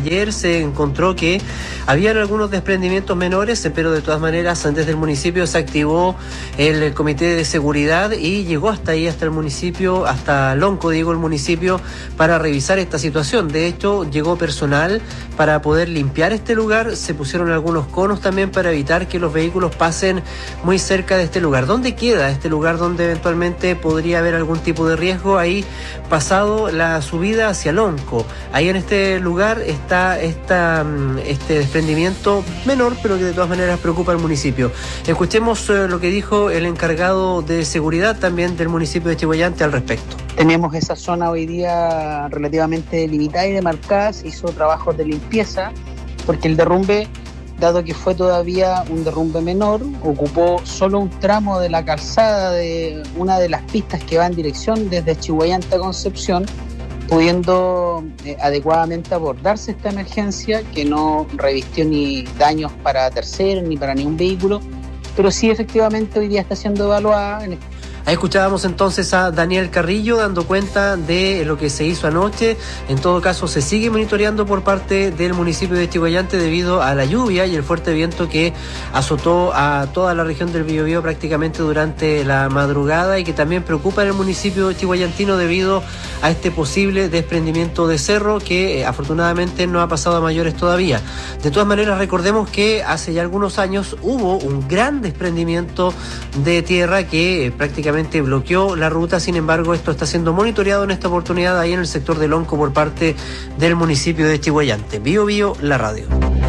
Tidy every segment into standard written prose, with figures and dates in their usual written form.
ayer se encontró que habían algunos desprendimientos menores, pero de todas maneras desde el municipio se activó el comité de seguridad y llegó hasta ahí, hasta el municipio, hasta Lonco, digo, el municipio, para revisar esta situación. De hecho, llegó personal para poder limpiar este lugar, se pusieron algunos conos también para evitar que los vehículos pasen muy cerca de este lugar. ¿Dónde queda este lugar donde eventualmente podría haber algún tipo de riesgo? Ahí pasado la subida hacia Lonco. Ahí en este lugar está este desprendimiento menor, pero que de todas maneras preocupa al municipio. Escuchemos lo que dijo el encargado de seguridad también del municipio de Chillhuayante al respecto. Tenemos esa zona hoy día relativamente limitada y demarcada, se hizo trabajos de limpieza, porque el derrumbe, dado que fue todavía un derrumbe menor, ocupó solo un tramo de la calzada de una de las pistas que va en dirección desde Chillhuayante a Concepción, pudiendo adecuadamente abordarse esta emergencia, que no revistió ni daños para terceros ni para ningún vehículo, pero sí efectivamente hoy día está siendo evaluada. Ahí escuchábamos entonces a Daniel Carrillo dando cuenta de lo que se hizo anoche. En todo caso, se sigue monitoreando por parte del municipio de Chillhuayante debido a la lluvia y el fuerte viento que azotó a toda la región del Biobío prácticamente durante la madrugada y que también preocupa en el municipio chillhuayantino debido a este posible desprendimiento de cerro que afortunadamente no ha pasado a mayores todavía. De todas maneras, recordemos que hace ya algunos años hubo un gran desprendimiento de tierra que prácticamente bloqueó la ruta. Sin embargo, esto está siendo monitoreado en esta oportunidad ahí en el sector de Lonco por parte del municipio de Chillhuayante. Biobío, la radio.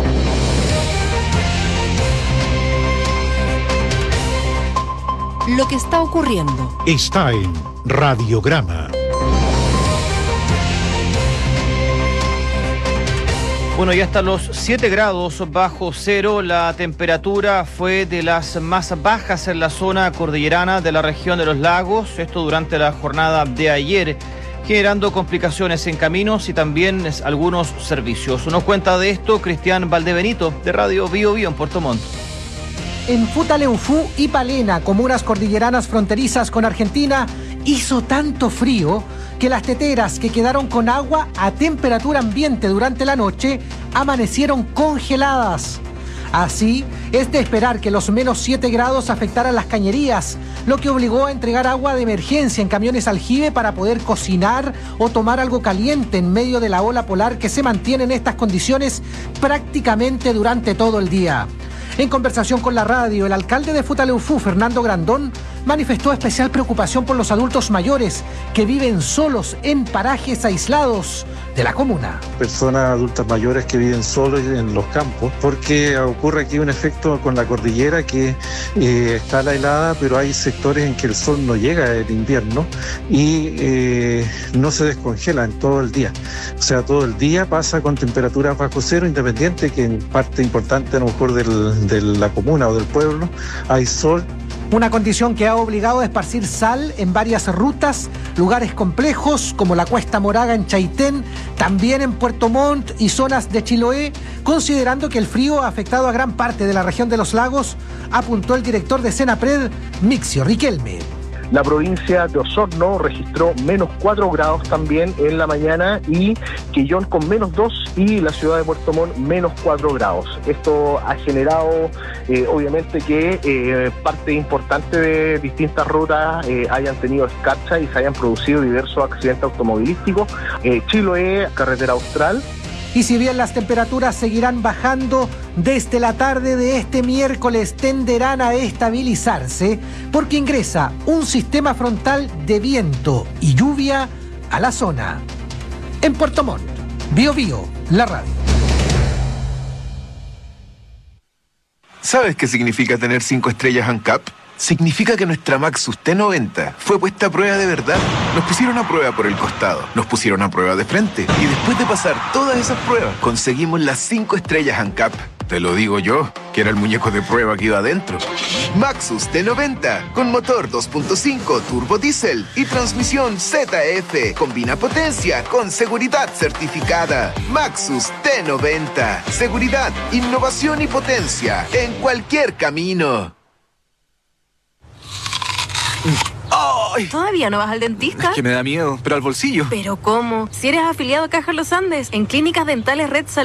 Lo que está ocurriendo está en Radiograma. Bueno, ya hasta los 7 grados bajo cero, la temperatura fue de las más bajas en la zona cordillerana de la región de los lagos, esto durante la jornada de ayer, generando complicaciones en caminos y también algunos servicios. Nos cuenta de esto Cristian Valdebenito, de Radio Biobío en Puerto Montt. En Futaleufú y Palena, comunas cordilleranas fronterizas con Argentina, hizo tanto frío que las teteras que quedaron con agua a temperatura ambiente durante la noche amanecieron congeladas. Así, es de esperar que los menos 7 grados afectaran las cañerías, lo que obligó a entregar agua de emergencia en camiones aljibe para poder cocinar o tomar algo caliente en medio de la ola polar que se mantiene en estas condiciones prácticamente durante todo el día. En conversación con la radio, el alcalde de Futaleufú, Fernando Grandón, manifestó especial preocupación por los adultos mayores que viven solos en parajes aislados de la comuna. Personas adultas mayores que viven solos en los campos, porque ocurre aquí un efecto con la cordillera que está la helada, pero hay sectores en que el sol no llega en invierno y no se descongela en todo el día. O sea, todo el día pasa con temperaturas bajo cero, independiente que en parte importante a lo mejor de la comuna o del pueblo hay sol. Una condición que ha obligado a esparcir sal en varias rutas, lugares complejos como la Cuesta Moraga en Chaitén, también en Puerto Montt y zonas de Chiloé, considerando que el frío ha afectado a gran parte de la región de los lagos, apuntó el director de Senapred, Mixio Riquelme. La provincia de Osorno registró menos 4 grados también en la mañana y Quillón con menos 2 y la ciudad de Puerto Montt menos 4 grados. Esto ha generado obviamente que parte importante de distintas rutas hayan tenido escarcha y se hayan producido diversos accidentes automovilísticos. Chiloé, carretera austral. Y si bien las temperaturas seguirán bajando, desde la tarde de este miércoles tenderán a estabilizarse porque ingresa un sistema frontal de viento y lluvia a la zona. En Puerto Montt, Biobío, la radio. ¿Sabes qué significa tener 5 estrellas ANCAP? Significa que nuestra Maxus T90 fue puesta a prueba de verdad. Nos pusieron a prueba por el costado, nos pusieron a prueba de frente y después de pasar todas esas pruebas conseguimos las 5 estrellas ANCAP. Te lo digo yo, que era el muñeco de prueba que iba adentro. Maxus T90 con motor 2.5 turbo diésel y transmisión ZF. Combina potencia con seguridad certificada. Maxus T90. Seguridad, innovación y potencia en cualquier camino. ¡Ay! ¿Todavía no vas al dentista? Es que me da miedo, pero al bolsillo. ¿Pero cómo? Si eres afiliado a Caja Los Andes, en Clínicas Dentales Red Salud